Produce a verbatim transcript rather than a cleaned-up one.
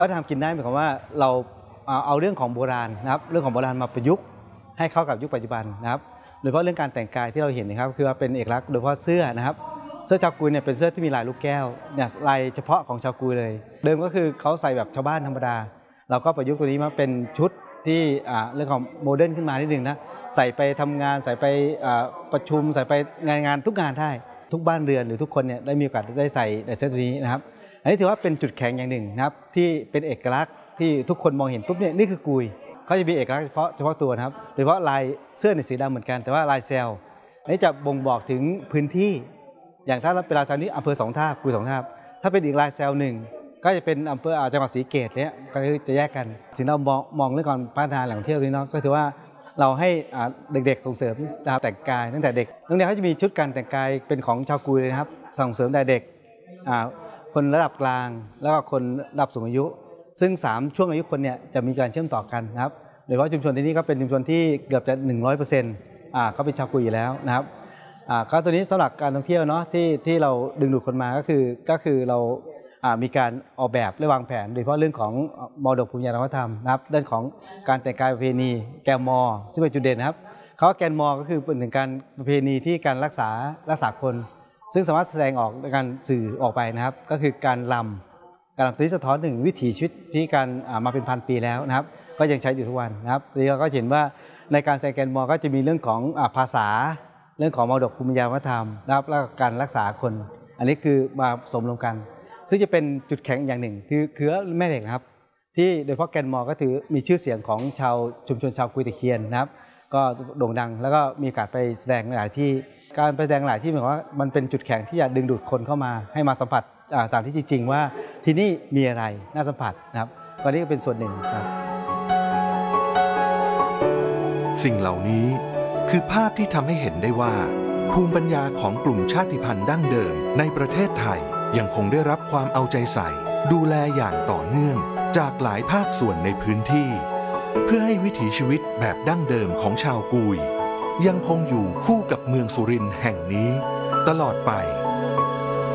ก็ทำกินได้หมายความว่าเราเอาเรื่องของโบราณนะครับเรื่องของโบราณมาประยุกต์ให้เข้ากับยุคปัจจุบันนะครับโดยเฉพาะเรื่องการแต่งกายที่เราเห็นนะครับคือว่าเป็นเอกลักษณ์โดยเฉพาะเสื้อนะครับเสื้อชาวกุยเนี่ยเป็นเสื้อที่มีลายลูกแก้วเนี่ยลายเฉพาะของชาวกุยเลยเดิมก็คือเขาใส่แบบชาวบ้านธรรมดาเราก็ประยุกต์ตัวนี้มาเป็นชุดที่เรื่องของโมเดิร์นขึ้นมานิดนึงนะใส่ไปทำงานใส่ไปประชุมใส่ไปงานงานทุกงานได้ทุกบ้านเรือนหรือทุกคนเนี่ยได้มีโอกาสได้ใส่เสื้อตัวนี้นะครับอันนี้ถือว่าเป็นจุดแข็งอย่างหนึ่งนะครับที่เป็นเอกลักษณ์ที่ทุกคนมองเห็นปุ๊บเนี่ยนี่คือกุยเขาจะมีเอกลักษณ์เฉพาะเฉพาะตัวนะครับโดยเฉพาะลายเสื้อในสีดำเหมือนกันแต่ว่าลายเซลล์อันนี้จะบ่งบอกถึงพื้นที่อย่างถ้าเราเป็นลายเซลล์นี้อำเภอสองท่ากุยสองท่าถ้าเป็นอีกลายเซลล์หนึ่งก็จะเป็นอำเภอจังหวัดศรีเกตเนี่ยก็จะแยกกันสิ่งเรามองมองเรื่องการพัฒนาแหล่งท่องเที่ยวนี้เนาะก็ถือว่าเราให้เด็กๆส่งเสริมการแต่งกายตั้งแต่เด็กตั้งแต่เขาจะมีชุดการแต่งกายเป็นของชาวกุยเลยนะครับส่งเสริมแต่เด็กคนระดับกลางแล้วก็คนระดับสูงอายุซึ่งสามช่วงอายุคนเนี่ยจะมีการเชื่อมต่อกันนะครับโดยเฉพาะชุมชนที่นี่ก็เป็นชุมชนที่เกือบจะ หนึ่งร้อยเปอร์เซ็นต์ อ่าเขาเป็นชาวกุยอยู่แล้วนะครับอ่าก็ตัวนี้สำหรับการท่องเที่ยวเนาะที่ที่เราดึงดูดคนมาก็คือก็คือเราอ่ามีการออกแบบและวางแผนโดยเฉพาะเรื่องของมรดกภูมิปัญญาวัฒนธรรมนะครับเรื่องของการแต่งกายประเพณีแกมมอซึ่งเป็นจุดเด่นนะครับเขาแกนมอก็คือเป็นถึงการประเพณีที่การรักษารักษาคนซึ่งสามารถแสดงออกในการสื่อออกไปนะครับก็คือการลำการลำตัวนี้สะท้อนถึงวิถีชีวิตที่การมาเป็นพันปีแล้วนะครับก็ยังใช้อยู่ทุกวันนะครับทีนี้เราก็เห็นว่าในการแสดงแกนมอก็จะมีเรื่องของภาษาเรื่องของมรดกภูมิปัญญาวัฒนธรรมนะครับและการรักษาคนอันนี้คือมาผสมรวมกันซึ่งจะเป็นจุดแข็งอย่างหนึ่งคือคือแม่เหล็กครับที่โดยเฉพาะแกนมอก็ถือมีชื่อเสียงของชาวชุมชนชาวกุยตะเคียนนะครับก็โด่งดังแล้วก็มีโอกาสไปแสดงหลายที่การไปแสดงหลายที่หมายความว่ามันเป็นจุดแข็งที่จะดึงดูดคนเข้ามาให้มาสัมผัสสถานที่จริงๆว่าที่นี่มีอะไรน่าสัมผัสนะครับวันนี้ก็เป็นส่วนหนึ่งครับสิ่งเหล่านี้คือภาพที่ทำให้เห็นได้ว่าภูมิปัญญาของกลุ่มชาติพันธุ์ดั้งเดิมในประเทศไทยยังคงได้รับความเอาใจใส่ดูแลอย่างต่อเนื่องจากหลายภาคส่วนในพื้นที่เพื่อให้วิถีชีวิตแบบดั้งเดิมของชาวกุยยังคงอยู่คู่กับเมืองสุรินทร์แห่งนี้ตลอดไป